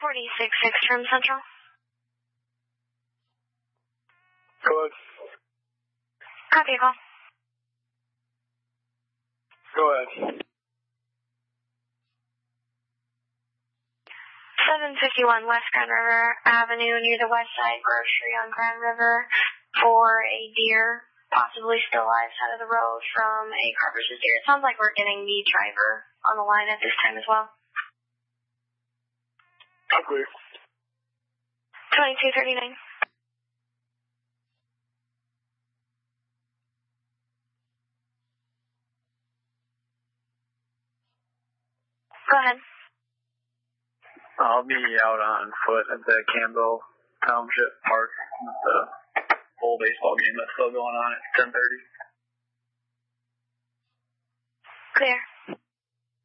46-6 from Central. Go ahead. Copy your call. Go ahead. 751 West Grand River Avenue near the West Side Grocery on Grand River for a deer, possibly still alive, side of the road from a car versus deer. It sounds like we're getting the driver on the line at this time as well. Clear. 2239. Go ahead. I'll be out on foot at the Campbell Township Park with the full baseball game that's still going on at 10:30. Clear.